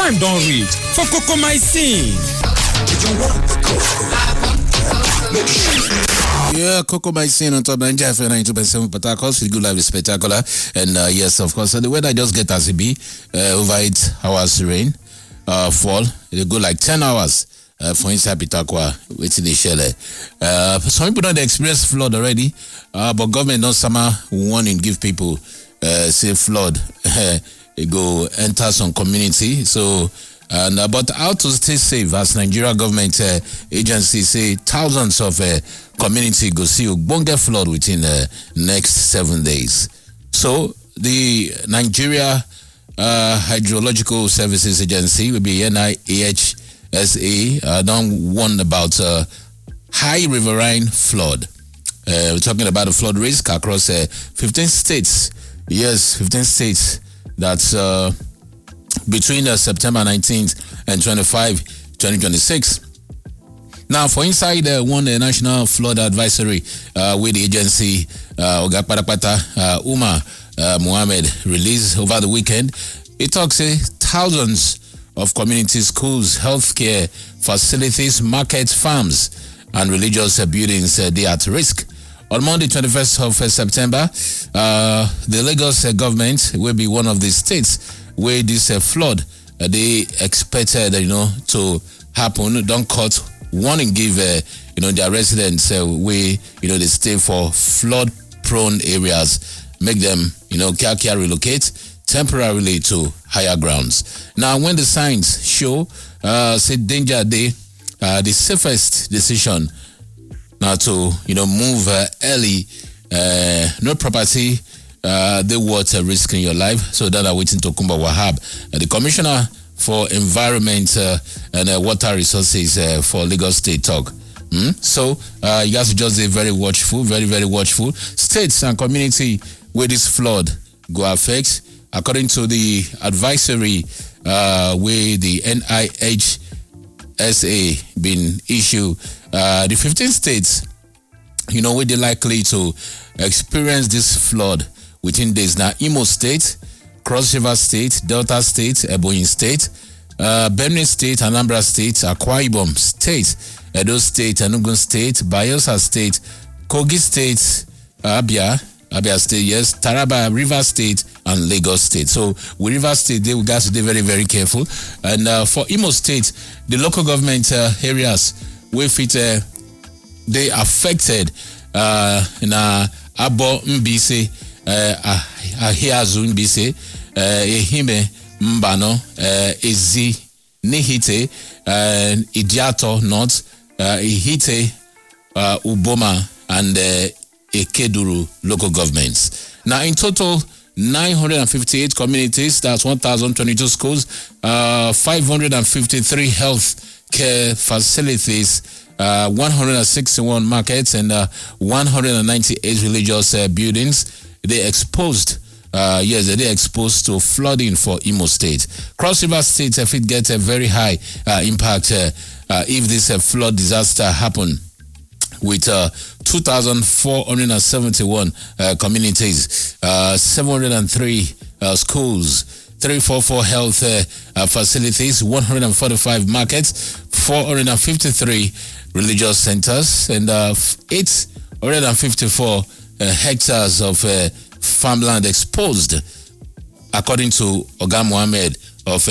Time don't reach for Cocomycin. Yeah, Cocomycin on top Nigeria FM 92.7 Port Harcourt. The good life is spectacular. And yes, of course, the weather just get as it be. Over 8 hours rain, fall. It go like 10 hours for inside Pitakwa, waiting the shell. Some people don't experience flood already, but government don't summer warning give people say flood. It go enter some community. So, but how to stay safe as Nigeria government agency say thousands of community go see Ubonga flood within the next 7 days. So the Nigeria Hydrological Services Agency will be NIHSA don't warn about high riverine flood. We're talking about the flood risk across 15 states. Yes, 15 states. That's between September 19th and 25, 2026. Now, for inside one national flood advisory with the agency Oga Patapata Umar Mohammed released over the weekend, it talks thousands of community schools, healthcare facilities, markets, farms, and religious buildings they are at risk. On Monday, 21st of September, the Lagos government will be one of the states where this flood they expected, to happen. Don't cut warning, give their residents way they stay for flood-prone areas, make them care relocate temporarily to higher grounds. Now, when the signs show say danger, the safest decision now to move early, no property, the water risk in your life. So that are waiting to Kumba Wahab, the Commissioner for Environment and Water Resources for Lagos State talk. So you guys just be very watchful, very, very watchful. States and community where this flood go affect, according to the advisory where the NIHSA been issued, the 15 states, where they likely to experience this flood within days. Now, Imo State, Cross River State, Delta State, Ebonyi State, Benue State, Anambra State, Akwa Ibom State, Edo State, Enugu State, Bayelsa State, Kogi State, Abia State, yes, Taraba, River State, and Lagos State. So with River State, we got to be very, very careful. And for Imo State, the local government areas where fit they affected in Abo Mbise, Ahiazu Mbise, Ehime Mbano, Ezi Nihite, Idiato North, Ihite, Uboma, and Ekeduru local governments. Now, in total, 958 communities, that's 1,022 schools, 553 health care facilities, 161 markets, and 198 religious buildings. They exposed, they exposed to flooding for Imo State. Cross River State, if it gets a very high impact, if this flood disaster happen, with 2,471 communities, 703 schools, 344 health facilities, 145 markets, 453 religious centers, and 854 hectares of farmland exposed, according to Oga Mohammed of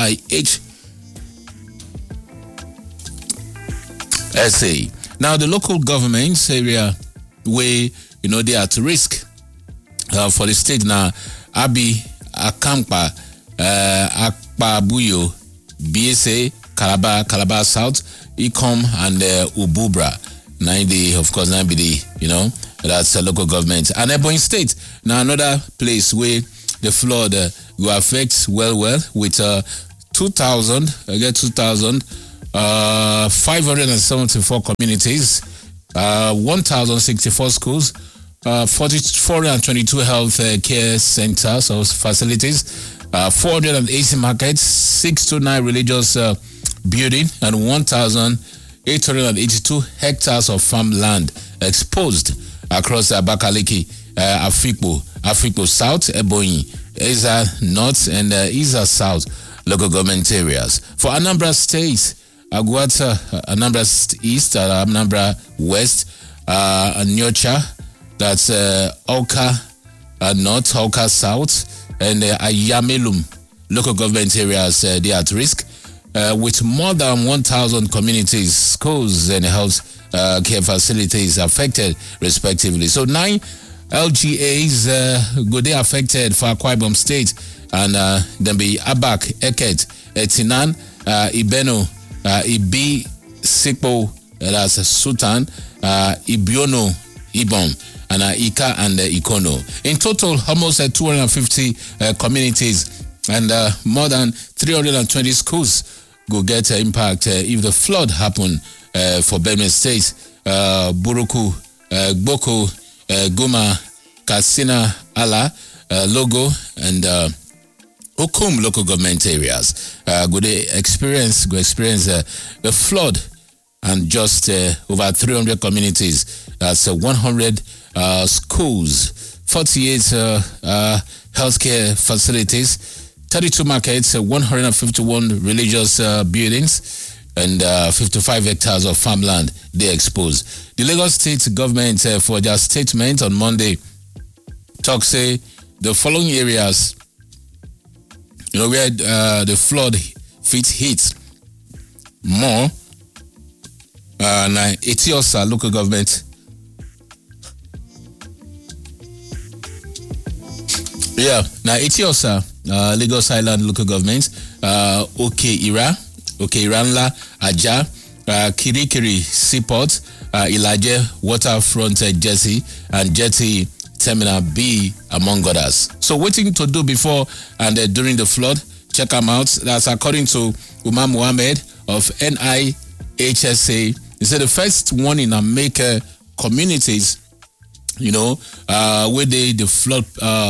NIHSA. Now, the local governments area where they are at risk for the state now, Abi, Akampa, Akpabuyo, BSA, Calabar South, Ikom, and Ububra. 90, of course, 90, that's a local government. And Ebonyi State, now another place where the flood will affect well with 574 communities, 1,064 schools, 422 health care centers or facilities, 480 markets, 629 religious building, and 1,882 hectares of farmland exposed across Abakaliki, Afikpo South, Ebonyi, Eza North, and Eza South. local government areas. For Anambra State, Aguata, Anambra East, Anambra West, Nyocha, that's Oka North, Oka South, and Ayamelum local government areas, they are at risk, with more than 1,000 communities, schools, and health care facilities affected, respectively. So 9 LGAs go they affected for Akwa Ibom State, and then be Abak, Eket, Etinan, Ibeno, Ibi, Sikpo, that's Sultan, Ibiono, Ibom, and Ika and Ikono. In total, almost 250 communities and more than 320 schools go get impact if the flood happen for Benue State, Buruku, Gboko, Guma, Katsina, Ala, Logo, and Okum local government areas. Go experience the flood, and just over 300 communities. That's 100 schools, 48 healthcare facilities, 32 markets, 151 religious buildings, and 55 hectares of farmland they exposed. The Lagos State government, for their statement on Monday, talk say the following areas, where the flood hit more. Now, Etiosa local government. Yeah, now Etiosa, Lagos Island local government, Iranla, Aja, Kirikiri Seaport, Ilaje Waterfront Jetty, and Jetty Terminal B, among others. So waiting to do before and during the flood, check them out. That's according to Umar Mohammed of NIHSA. He said the first one in America communities, where the flood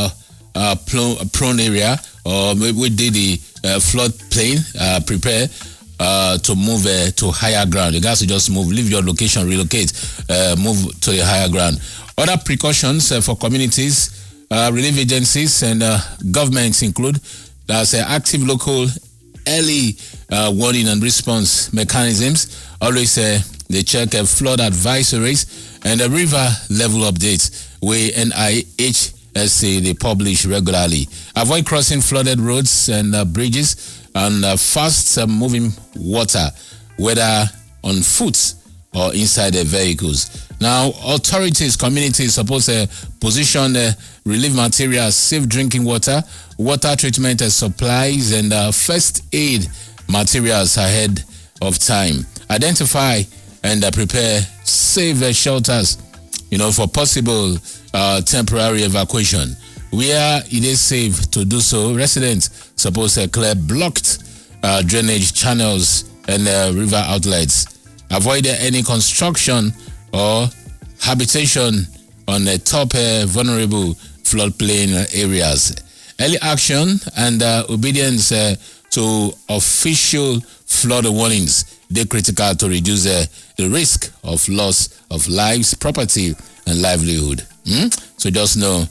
prone area, or we did the flood plain, prepare to move to higher ground. You guys to just move, leave your location, relocate, move to the higher ground. Other precautions for communities, relief agencies, and governments include that's active local early warning and response mechanisms. Always they check flood advisories and river level updates where NIHSA they publish regularly. Avoid crossing flooded roads and bridges and fast moving water, whether on foot or inside the vehicles. Now, authorities, communities supposed to position relief materials, safe drinking water, water treatment supplies, and first aid materials ahead of time. Identify and prepare safe shelters, for possible temporary evacuation. Where it is safe to do so, residents supposed to clear blocked drainage channels and river outlets. Avoid any construction or habitation on the top vulnerable floodplain areas. Early action and obedience to official flood warnings, they're critical to reduce the risk of loss of lives, property, and livelihood. So just know,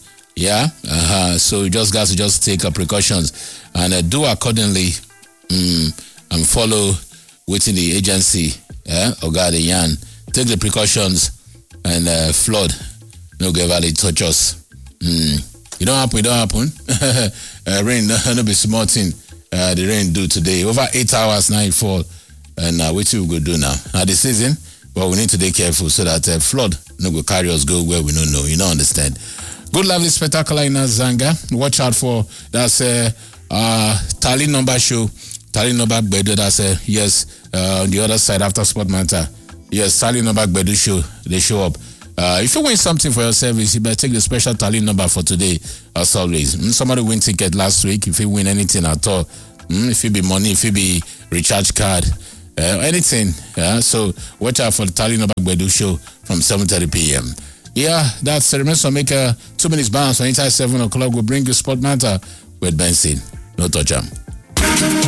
so you just got to just take precautions and do accordingly, and follow within the agency. Oga the Yan, take the precautions and flood no go ever touch us. It don't happen. Rain no be small thing. The rain do today over 8 hours now it fall, and what we go do now? Now the season, but we need to be careful so that flood no go carry us go where we don't know. You don't understand. Good, lovely, spectacular in Zanga. Watch out for that's Tally number show. Tally number Bedu, that's yes, on the other side after Sport Manta. Yes, Tally number Bedu show, they show up. If you win something for your service, you better take the special Tally number for today, as always. Somebody win ticket last week. If you win anything at all, if it be money, if it be recharge card, anything. So watch out for the Tally number Bedu show from 7:30 p.m. Yeah, that's the remains to make 2 minutes balance on inside 7 o'clock. We'll bring you Sport Manta with Benson. No touch 'em.